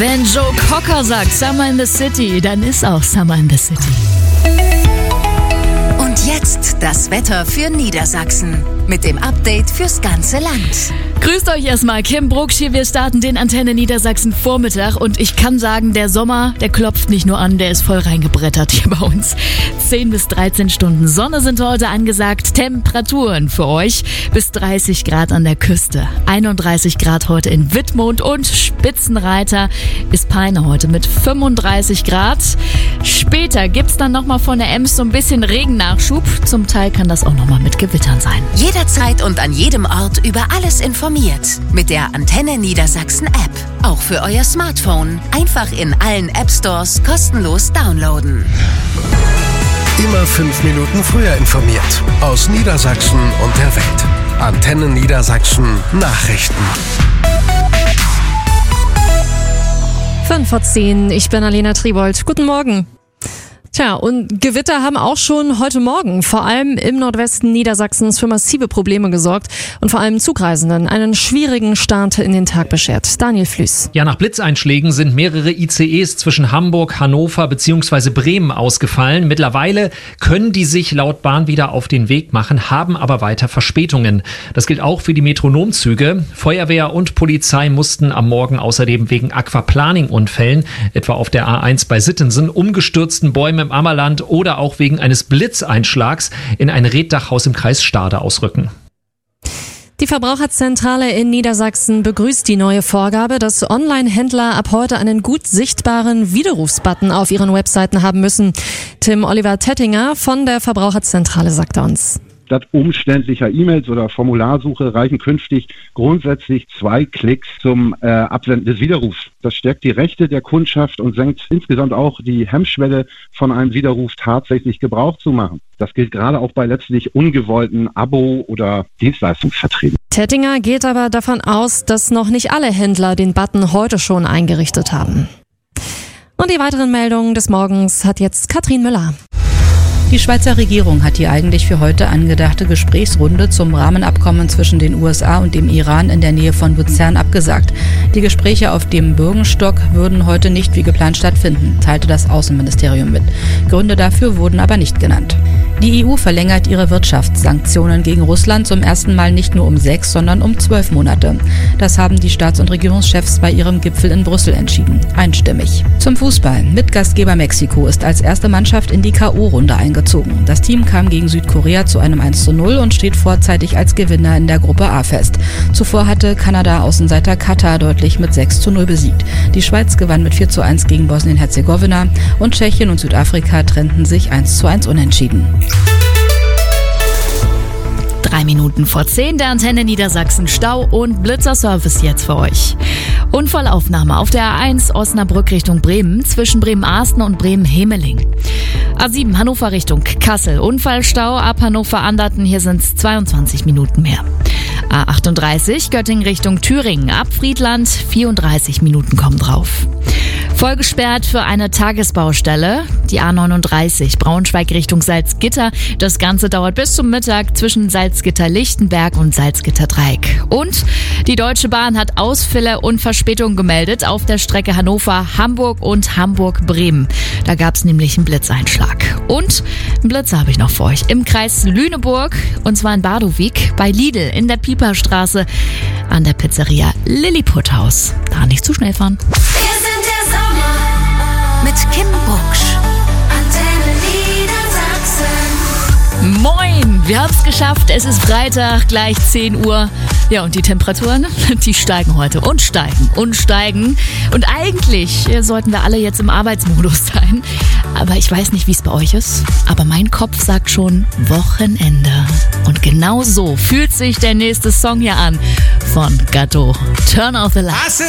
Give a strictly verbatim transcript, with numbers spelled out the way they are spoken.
Wenn Joe Cocker sagt Summer in the City, dann ist auch Summer in the City. Und jetzt das Wetter für Niedersachsen mit dem Update fürs ganze Land. Grüßt euch erstmal, Kim Brucksch hier. Wir starten den Antenne Niedersachsen Vormittag und ich kann sagen, der Sommer, der klopft nicht nur an, der ist voll reingebrettert hier bei uns. zehn bis dreizehn Stunden Sonne sind heute angesagt, Temperaturen für euch bis dreißig Grad an der Küste, einunddreißig Grad heute in Wittmund und Spitzenreiter ist Peine heute mit fünfunddreißig Grad. Später gibt's dann nochmal von der Ems so ein bisschen Regennachschub, zum Teil kann das auch nochmal mit Gewittern sein. Jederzeit und an jedem Ort über alles informiert mit der Antenne Niedersachsen App. Auch für euer Smartphone. Einfach in allen App Stores kostenlos downloaden. Immer fünf Minuten früher informiert. Aus Niedersachsen und der Welt. Antenne Niedersachsen Nachrichten. fünf vor zehn, ich bin Alena Tribold. Guten Morgen. Tja, und Gewitter haben auch schon heute Morgen, vor allem im Nordwesten Niedersachsens, für massive Probleme gesorgt und vor allem Zugreisenden einen schwierigen Start in den Tag beschert. Daniel Flüß. Ja, nach Blitzeinschlägen sind mehrere I C Es zwischen Hamburg, Hannover bzw. Bremen ausgefallen. Mittlerweile können die sich laut Bahn wieder auf den Weg machen, haben aber weiter Verspätungen. Das gilt auch für die Metronomzüge. Feuerwehr und Polizei mussten am Morgen außerdem wegen Aquaplaning-Unfällen, etwa auf der A eins bei Sittensen, umgestürzten Bäume im Ammerland oder auch wegen eines Blitzeinschlags in ein Reetdachhaus im Kreis Stade ausrücken. Die Verbraucherzentrale in Niedersachsen begrüßt die neue Vorgabe, dass Online-Händler ab heute einen gut sichtbaren Widerrufsbutton auf ihren Webseiten haben müssen. Tim Oliver Tettinger von der Verbraucherzentrale sagte uns: Statt umständlicher E-Mails oder Formularsuche reichen künftig grundsätzlich zwei Klicks zum äh, Absenden des Widerrufs. Das stärkt die Rechte der Kundschaft und senkt insgesamt auch die Hemmschwelle, von einem Widerruf tatsächlich Gebrauch zu machen. Das gilt gerade auch bei letztlich ungewollten Abo- oder Dienstleistungsverträgen. Tettinger geht aber davon aus, dass noch nicht alle Händler den Button heute schon eingerichtet haben. Und die weiteren Meldungen des Morgens hat jetzt Katrin Müller. Die Schweizer Regierung hat die eigentlich für heute angedachte Gesprächsrunde zum Rahmenabkommen zwischen den U S A und dem Iran in der Nähe von Luzern abgesagt. Die Gespräche auf dem Bürgenstock würden heute nicht wie geplant stattfinden, teilte das Außenministerium mit. Gründe dafür wurden aber nicht genannt. Die E U verlängert ihre Wirtschaftssanktionen gegen Russland zum ersten Mal nicht nur um sechs, sondern um zwölf Monate. Das haben die Staats- und Regierungschefs bei ihrem Gipfel in Brüssel entschieden. Einstimmig. Zum Fußball. Mitgastgeber Mexiko ist als erste Mannschaft in die K O-Runde eingezogen. Das Team kam gegen Südkorea zu einem eins zu null und steht vorzeitig als Gewinner in der Gruppe A fest. Zuvor hatte Kanada-Außenseiter Katar deutlich mit sechs zu null besiegt. Die Schweiz gewann mit vier zu eins gegen Bosnien-Herzegowina und Tschechien und Südafrika trennten sich eins zu eins unentschieden. Drei Minuten vor zehn, der Antenne Niedersachsen Stau- und Blitzerservice jetzt für euch. Unfallaufnahme auf der A eins Osnabrück Richtung Bremen zwischen Bremen-Ahsten und Bremen-Hemeling. A sieben Hannover Richtung Kassel, Unfallstau ab Hannover-Anderten, hier sind es zweiundzwanzig Minuten mehr. A achtunddreißig Göttingen Richtung Thüringen, ab Friedland, vierunddreißig Minuten kommen drauf. Voll gesperrt für eine Tagesbaustelle, die A neununddreißig Braunschweig Richtung Salzgitter. Das Ganze dauert bis zum Mittag zwischen Salzgitter-Lichtenberg und Salzgitter-Dreieck. Und die Deutsche Bahn hat Ausfälle und Verspätungen gemeldet auf der Strecke Hannover-Hamburg und Hamburg-Bremen. Da gab es nämlich einen Blitzeinschlag. Und einen Blitzer habe ich noch für euch im Kreis Lüneburg, und zwar in Badowik bei Lidl in der Pieperstraße an der Pizzeria Lilliputhaus. Da nicht zu schnell fahren. Mit Kim Brucksch. Antenne Niedersachsen. Moin, wir haben es geschafft. Es ist Freitag, gleich zehn Uhr. Ja, und die Temperaturen, die steigen heute und steigen und steigen. Und eigentlich sollten wir alle jetzt im Arbeitsmodus sein. Aber ich weiß nicht, wie es bei euch ist. Aber mein Kopf sagt schon Wochenende. Und genau so fühlt sich der nächste Song hier an von Gatto. Turn off the lights.